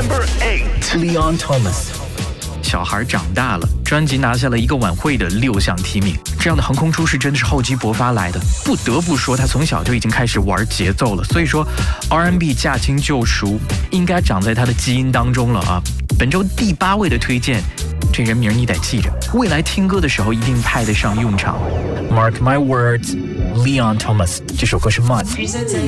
Number 8. Leon Thomas。小孩长大了，专辑拿下了一个晚会的6项提名，这样的横空出世真的是厚积薄发来的。不得不说，他从小就已经开始玩节奏了，所以说 R&B 驾轻就熟，应该长在他的基因当中了啊。本周第8位的推荐，这人名你得记着，未来听歌的时候一定派得上用场。Mark my words, Leon Thomas， 这首歌是 Mud。